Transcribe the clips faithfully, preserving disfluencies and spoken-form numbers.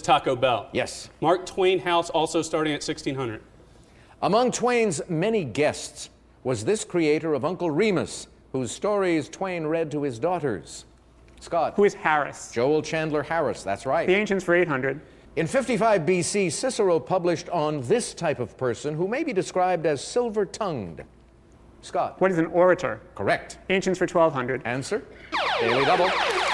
Taco Bell. Yes. Mark Twain house also starting at sixteen hundred. Among Twain's many guests was this creator of Uncle Remus, whose stories Twain read to his daughters. Scott. Who is Harris? Joel Chandler Harris, that's right. The ancients for eight hundred. In fifty-five B C, Cicero published on this type of person who may be described as silver-tongued. Scott. What is an orator? Correct. Ancients for twelve hundred. Answer. Daily double.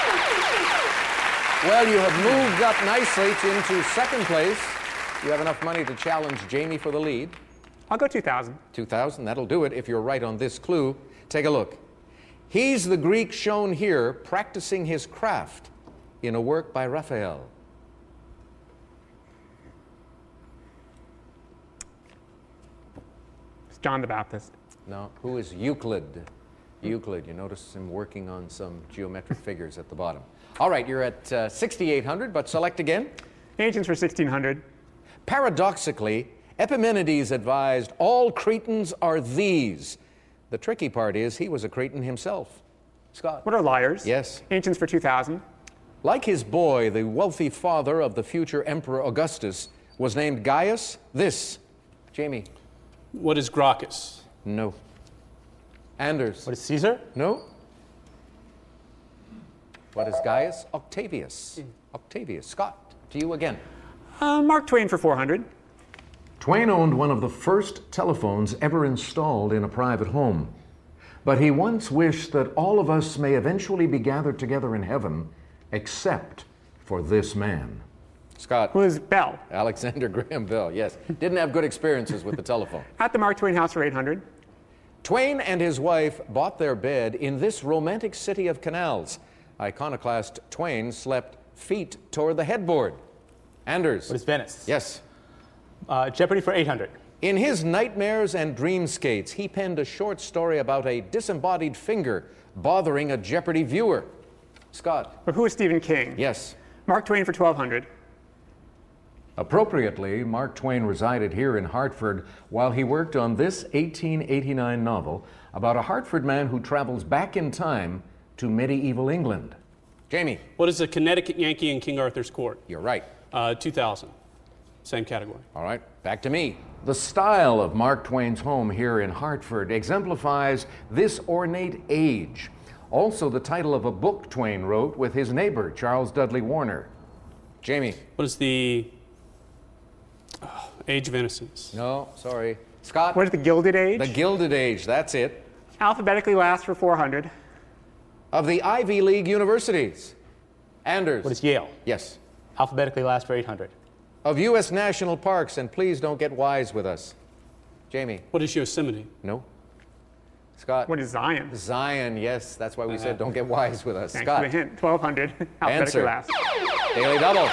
Well, you have moved up nicely into second place. You have enough money to challenge Jamie for the lead. I'll go two thousand. two thousand, that'll do it if you're right on this clue. Take a look. He's the Greek shown here practicing his craft in a work by Raphael. It's John the Baptist. No, who is Euclid? Euclid, you notice him working on some geometric figures at the bottom. All right, you're at uh, sixty-eight hundred, but select again. Ancients for sixteen hundred. Paradoxically, Epimenides advised all Cretans are these. The tricky part is he was a Cretan himself. Scott. What are liars? Yes. Ancients for two thousand. Like his boy, the wealthy father of the future Emperor Augustus was named Gaius this. Jamie. What is Gracchus? No. Anders. What is Caesar? No. What is Gaius? Octavius. Octavius. Scott, to you again. Uh, Mark Twain for four hundred. Twain owned one of the first telephones ever installed in a private home. But he once wished that all of us may eventually be gathered together in heaven, except for this man. Scott. Who is Bell? Alexander Graham Bell, yes. Didn't have good experiences with the telephone. At the Mark Twain house for eight hundred. Twain and his wife bought their bed in this romantic city of canals. Iconoclast Twain slept feet toward the headboard. Anders. What is Venice? Yes. Uh, Jeopardy for eight hundred. In his Nightmares and Dreamscapes, he penned a short story about a disembodied finger bothering a Jeopardy viewer. Scott. But who is Stephen King? Yes. Mark Twain for twelve hundred. Appropriately, Mark Twain resided here in Hartford while he worked on this eighteen eighty-nine novel about a Hartford man who travels back in time to medieval England. Jamie. What is a Connecticut Yankee in King Arthur's court? You're right. Uh, two thousand. Same category. All right, back to me. The style of Mark Twain's home here in Hartford exemplifies this ornate age. Also the title of a book Twain wrote with his neighbor, Charles Dudley Warner. Jamie. What is the oh, Age of Innocence? No, sorry. Scott. What is the Gilded Age? The Gilded Age, that's it. Alphabetically last for four hundred. Of the Ivy League universities. Anders. What is Yale? Yes. Alphabetically last for eight hundred. Of U S national parks, and please don't get wise with us. Jamie. What is Yosemite? No. Scott. What is Zion? Zion, yes. That's why we said don't get wise with us. Thanks Scott. for the hint. twelve hundred. Alphabetically Answer. last. Daily double.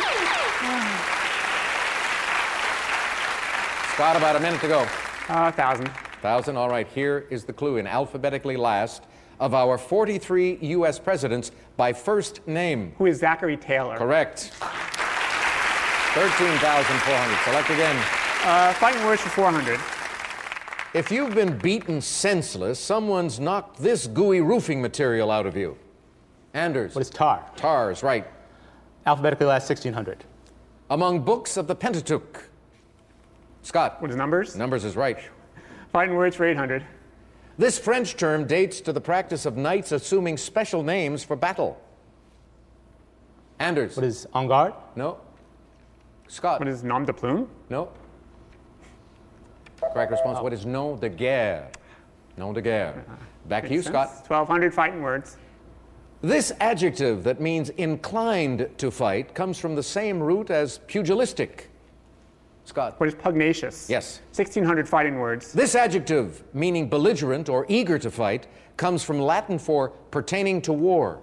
Scott, about a minute to go. Uh, thousand. Thousand, all right. Here is the clue in alphabetically last of our forty-three U S presidents by first name. Who is Zachary Taylor? Correct. thirteen thousand four hundred. Select again. Uh, fighting words for four hundred. If you've been beaten senseless, someone's knocked this gooey roofing material out of you. Anders. What is tar? Tar is right. Alphabetically last sixteen hundred. Among books of the Pentateuch. Scott. What is numbers? Numbers is right. Fighting words for eight hundred. This French term dates to the practice of knights assuming special names for battle. Anders. What is en garde? No. Scott. What is nom de plume? No. Correct response. What is nom de guerre? Nom de guerre. Back to you, Makes Scott. sense. twelve hundred fighting words. This adjective that means inclined to fight comes from the same root as pugilistic. Scott. What is pugnacious? Yes. sixteen hundred fighting words. This adjective, meaning belligerent or eager to fight, comes from Latin for pertaining to war.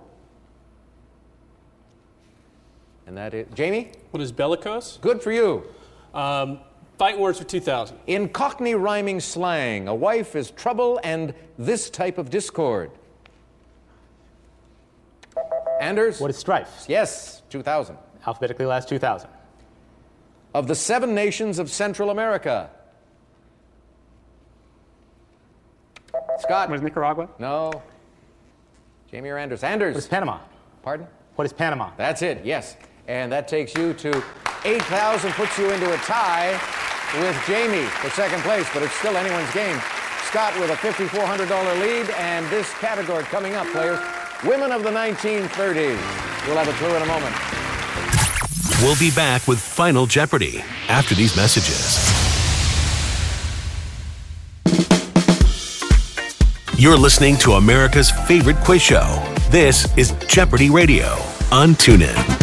And that is... Jamie? What is bellicose? Good for you. Um, fighting words for two thousand. In Cockney rhyming slang, a wife is trouble and this type of discord. Anders? What is strife? Yes, two thousand. Alphabetically last two thousand. Of the seven nations of Central America. Scott? What is Nicaragua? No. Jamie or Anders? Anders? What is Panama? Pardon? What is Panama? That's it, yes. And that takes you to eight thousand, puts you into a tie with Jamie for second place, but it's still anyone's game. Scott with a five thousand four hundred dollars lead, and this category coming up, players, women of the nineteen thirties. We'll have a clue in a moment. We'll be back with Final Jeopardy after these messages. You're listening to America's favorite quiz show. This is Jeopardy Radio on TuneIn.